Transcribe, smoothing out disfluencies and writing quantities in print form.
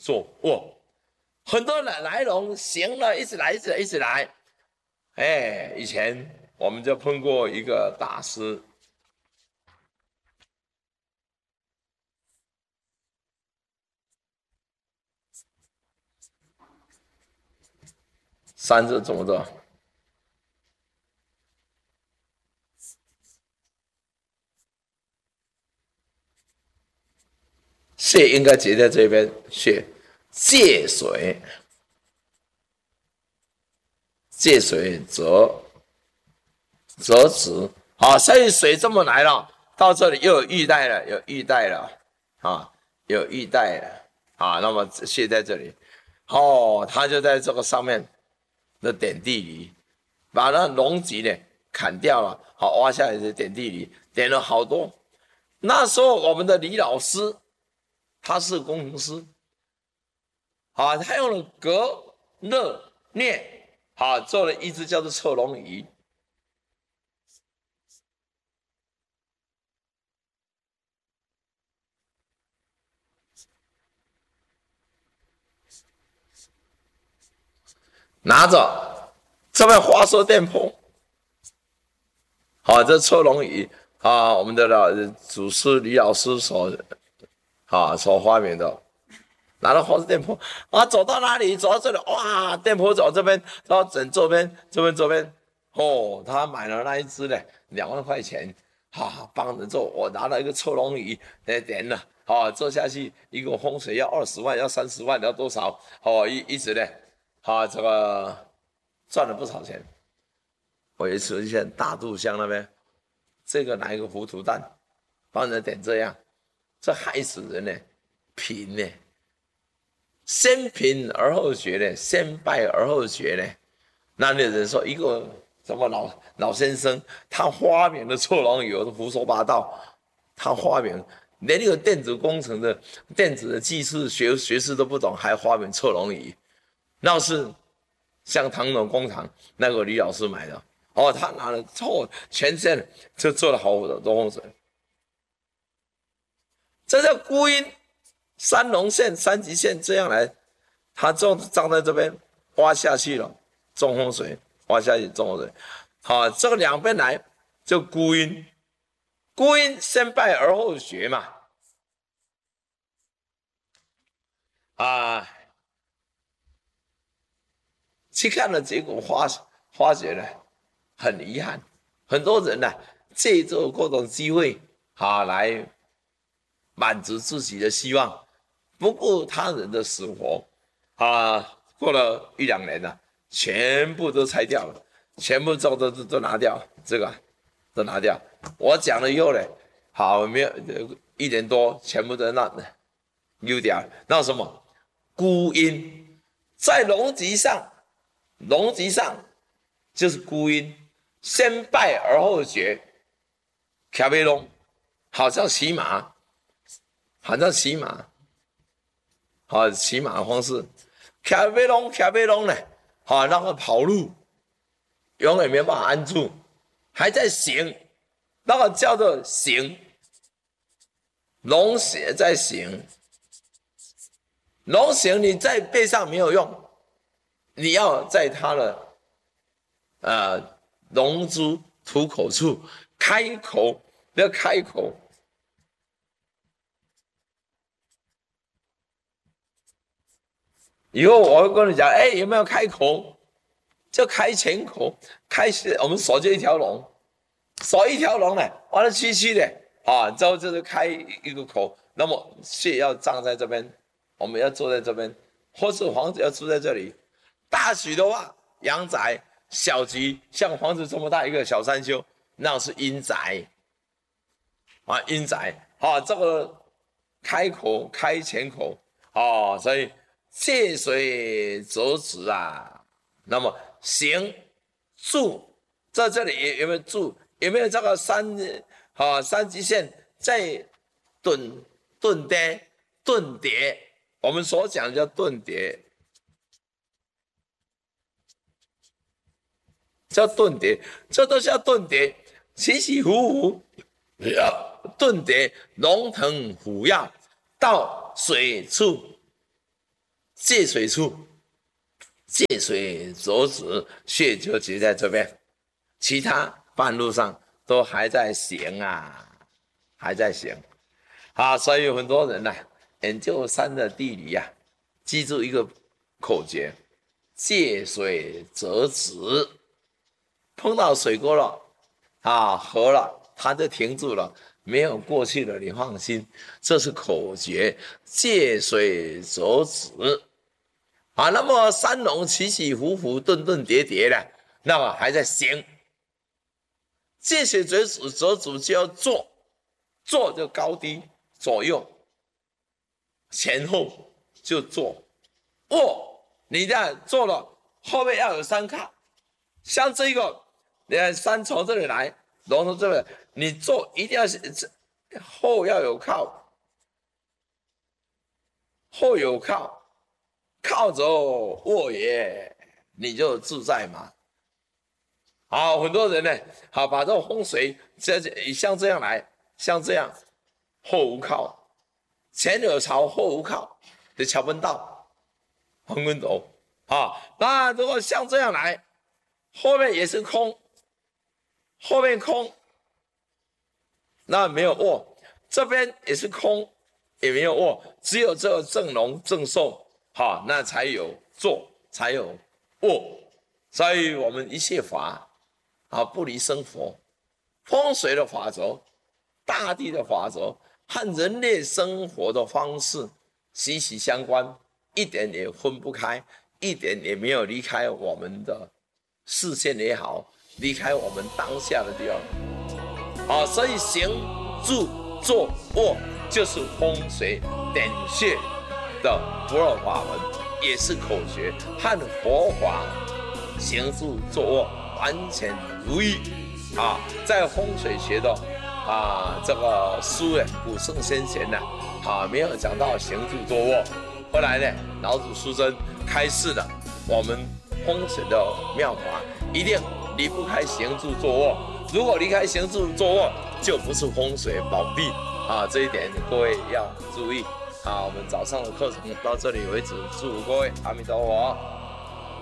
做哇，很多的来龙行了，一直来，一直来，一直来。哎，以前我们就碰过一个大师，三字怎么做？谢应该接在这边，谢借水，借水则止。好，所以水这么来了，到这里又有玉带了，有玉带了，啊，有玉带了，啊，那么谢在这里，哦，他就在这个上面的点地里，把那龙脊呢砍掉了，好挖下来的点地里，点了好多。那时候我们的李老师，他是工程师，啊，他用了隔热镍，啊，做了一只叫做测龙仪。拿着这边华硕电波，好，这测龙仪啊，我们的祖师李老师所发明的，拿到华硕电波啊，走到哪里，走到这里，哇，电波走这边，然后整这边，这边，哦，他买了那一只呢，2万块钱，哈，帮着做，我拿了一个测龙仪来点了，好，做下去一个风水要20万，要30万，要多少？哦，一直呢，啊，这个赚了不少钱。我有一次在大肚乡那边，这个拿一个糊涂蛋，帮人点这样，这害死人呢，贫呢，先贫而后学呢，先败而后学呢。那有人说一个什么老先生，他发明的错龙仪都胡说八道，他发明连那个电子工程的电子的技术学士都不懂，还发明错龙仪，那是像唐龙工厂那个李老师买的。哦，他拿了错全线就做了好多风水，这叫孤阴三龙线、三极线这样来，他就站在这边挖下去了，中风水挖下去中风水，好，这个两边来就孤阴，孤阴先败而后学嘛，啊，去看了结果发觉呢，很遗憾，很多人呢借助各种机会来满足自己的希望，不顾他人的死活，过了1-2年了，全部都拆掉了，全部都拿掉，这个都拿掉。我讲了以后呢，好没有1年多，全部都丢掉。那什么孤阴，在龙脊上就是孤阴，先拜而后学，卡贝龙，好像骑马。好像骑马，好骑马的方式，卡贝龙呢，好那个跑路，永远没办法安住，还在行，那个叫做行，龙血在行，龙行你在背上没有用，你要在它的龙珠吐口处开口，要开口。以后我会跟你讲，哎，有没有开口？就开前口，我们锁就一条龙，锁一条龙呢，完了区的啊，之后就是开一个口。那么蟹要站在这边，我们要坐在这边，或是房子要住在这里。大许的话，阳宅；小吉像房子这么大一个小山丘，那是阴宅啊，阴宅啊，这个开口开前口啊，所以。借水则止啊，那么行住在这里有没有住？有没有这个三极线在顿跌？我们所讲的叫顿跌，叫顿跌，这都叫顿跌，起起伏伏，顿跌龙腾虎跃到水处。 借水处，借水左指，穴就结在这边，其他半路上都还在行啊，还在行啊。所以很多人呢，研究山的地理啊，记住一个口诀：借水则止。碰到水沟了啊，河了，它就停住了，没有过去了，你放心，这是口诀：借水则止。啊，那么山龙起起伏伏，顿顿跌跌的，那么还在行。借水则止，则止就要坐，坐就高低左右前后就坐。卧，你这样坐了，后面要有山靠，像这个，你看山从这里来，龙从这里，你坐一定要后要有靠，后有靠。靠着卧也，你就自在嘛。好，很多人呢，好把这种风水像这样来，像这样后无靠，前有巢后无靠的桥本道，横滚斗啊。那如果像这样来，后面也是空，后面空，那没有卧，这边也是空，也没有卧，只有这个正龙正寿。好，那才有坐，才有卧。所以我们一切法啊，不离生活，风水的法则，大地的法则和人类生活的方式息息相关，一点也分不开，一点也没有离开我们的视线也好，离开我们当下的地方。啊，所以行住坐卧就是风水点穴的不二法门，也是口诀，和佛法行住坐卧完全如意啊！在风水学的这个书呢，古圣先贤呢没有讲到行住坐卧，后来呢，老祖师尊开示了我们风水的妙法，一定离不开行住坐卧。如果离开行住坐卧，就不是风水宝地啊！这一点各位要注意。好，我们早上的课程到这里为止，祝各位阿弥陀佛。